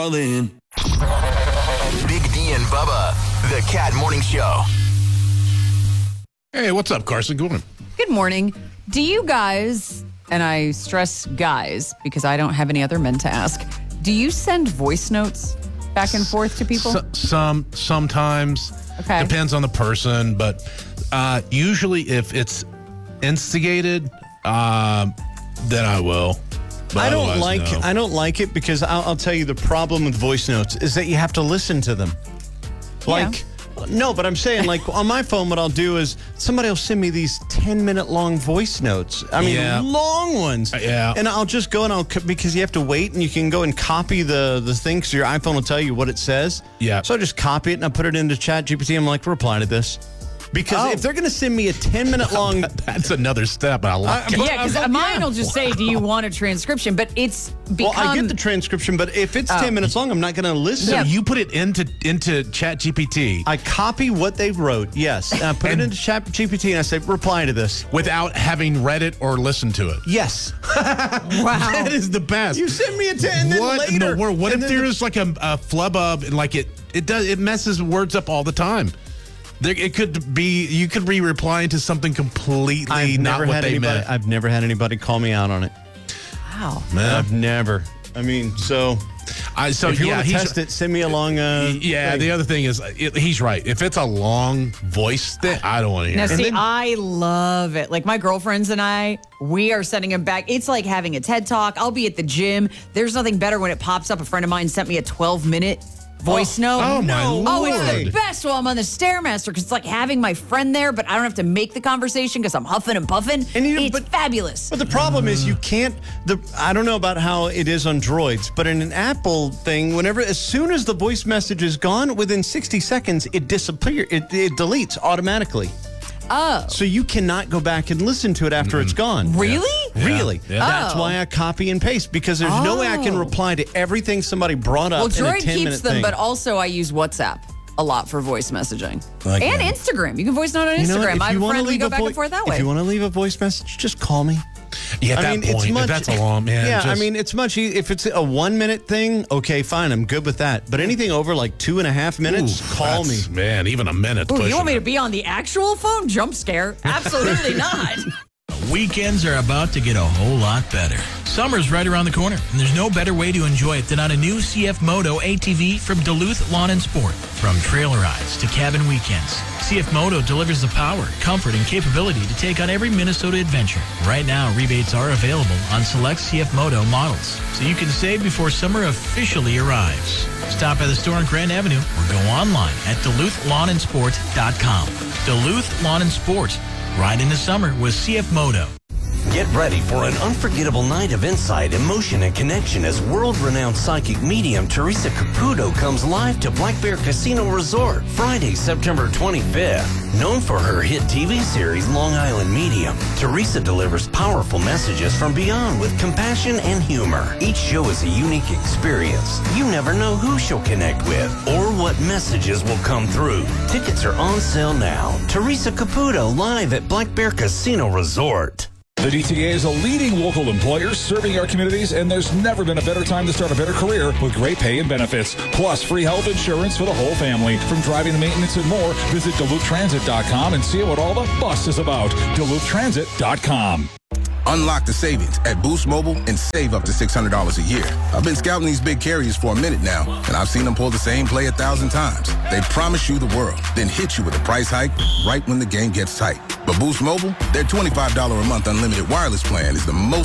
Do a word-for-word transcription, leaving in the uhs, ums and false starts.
In. Big D and Bubba, the Cat Morning Show. Hey, what's up, Carson? Good morning. Good morning. Do you guys, and I stress guys because I don't have any other men to ask, do you send voice notes back and forth to people? S- some, sometimes. Okay. Depends on the person, but uh, usually if it's instigated, uh, then I will. But I don't like no. I don't like it because I'll, I'll tell you the problem with voice notes is that you have to listen to them. Like, yeah. no, but I'm saying like on my phone, what I'll do is somebody will send me these ten minute long voice notes. I mean, yeah. long ones. Uh, yeah. And I'll just go and I'll, because you have to wait and you can go and copy the, the thing because your iPhone will tell you what it says. Yeah. So I just copy it and I put it into Chat G P T. I'm like, reply to this. Because oh. if they're going to send me a ten minute long... That's another step. I like I, it. Yeah, because mine will just say, do you want a transcription? But it's become... Well, I get the transcription, but if it's oh. ten minutes long, I'm not going to listen. So Yeah. you put it into into Chat G P T I copy what they wrote, yes. And I put And- it into Chat G P T and I say, reply to this. without having read it or listened to it. Yes. Wow. That is the best. You send me a ten, and then what in later. the world? What and if then there's like a, a flub up and like it it does it messes words up all the time? There, it could be you could be replying to something completely I've not never what had they anybody, meant. I've never had anybody call me out on it. Wow. Man. I've never. I mean, so I, so if you yeah, want to he's test it, send me along. Uh, yeah. thing. The other thing is, it, he's right. If it's a long voice thing, I don't want to hear. Now, it. see, then- I love it. Like, my girlfriends and I, we are sending them back. It's like having a TED Talk. I'll be at the gym. There's nothing better when it pops up. A friend of mine sent me a twelve minute voice Oh, note. oh, my Oh, it's Lord. the best while I'm on the Stairmaster because it's like having my friend there, but I don't have to make the conversation because I'm huffing and puffing. And you- it's but- fabulous. But the problem is you can't, the I don't know about how it is on Droids, but in an Apple thing, whenever, as soon as the voice message is gone, within sixty seconds, it disappears, it, it deletes automatically. Oh. So you cannot go back and listen to it after it's gone. Really? Yeah. Really? Yeah. That's Oh. why I copy and paste, because there's no way I can Oh. reply to everything somebody brought up Well, in a Droid ten minute keeps them, thing. but also I use WhatsApp a lot for voice messaging. Like and that. Instagram. You can voice note on You know what? Instagram. If I have you a wanna friend, we leave go a back voi- and forth that way. If you want to leave a voice message, just call me. Yeah, at I that mean, point, it's much, if that's a long man. Yeah, I just- mean, it's much. e- If it's a one minute thing, okay, fine, I'm good with that. But anything over like two and a half minutes, Ooh, call me. that's- Man, even a minute. Ooh, you want me to be on the actual phone? Jump scare? Absolutely not. Weekends are about to get a whole lot better. Summer's right around the corner, and there's no better way to enjoy it than on a new C F Moto A T V from Duluth Lawn and Sport. From trail rides to cabin weekends, C F Moto delivers the power, comfort, and capability to take on every Minnesota adventure. Right now, rebates are available on select C F Moto models, so you can save before summer officially arrives. Stop by the store on Grand Avenue or go online at duluth lawn and sport dot com. Duluth Lawn and Sport. Ride into summer with C F Moto. Get ready for an unforgettable night of insight, emotion, and connection as world-renowned psychic medium Teresa Caputo comes live to Black Bear Casino Resort Friday, September twenty-fifth. Known for her hit T V series Long Island Medium, Teresa delivers powerful messages from beyond with compassion and humor. Each show is a unique experience. You never know who she'll connect with or what messages will come through. Tickets are on sale now. Teresa Caputo live at Black Bear Casino Resort. The D T A is a leading local employer serving our communities, and there's never been a better time to start a better career with great pay and benefits, plus free health insurance for the whole family. From driving to maintenance and more, visit Duluth Transit dot com and see what all the fuss is about. Duluth Transit dot com. Unlock the savings at Boost Mobile and save up to six hundred dollars a year. I've been scouting these big carriers for a minute now, and I've seen them pull the same play a thousand times. They promise you the world, then hit you with a price hike right when the game gets tight. But Boost Mobile, their twenty-five dollars a month unlimited wireless plan is the most